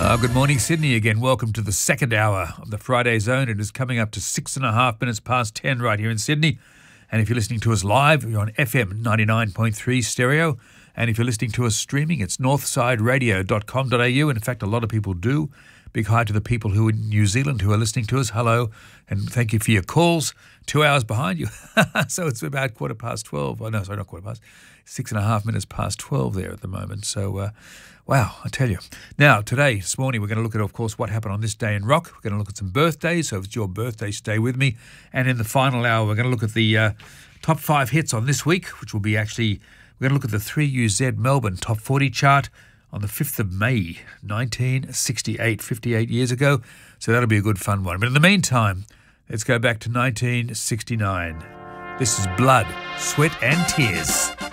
Good morning, Sydney again. Welcome to the second hour of the Friday Zone. It is coming up to 6.5 minutes past 10 right here in Sydney. And if you're listening to us live, you're on FM 99.3 stereo. And if you're listening to us streaming, it's northsideradio.com.au. In fact, a lot of people do. Big hi to the people who are in New Zealand who are listening to us. Hello, and thank you for your calls. 2 hours behind you. So it's about 12:15. Oh, no, sorry, not 12:15. 6.5 minutes past 12 there at the moment. So, wow, I tell you. Now, this morning, we're going to look at, of course, what happened on this day in rock. We're going to look at some birthdays. So if it's your birthday, stay with me. And in the final hour, we're going to look at the top 5 hits on this week, which will be we're going to look at the 3UZ Melbourne Top 40 chart on the 5th of May, 1968, 58 years ago. So that'll be a good fun one. But in the meantime, let's go back to 1969. This is Blood, Sweat and Tears.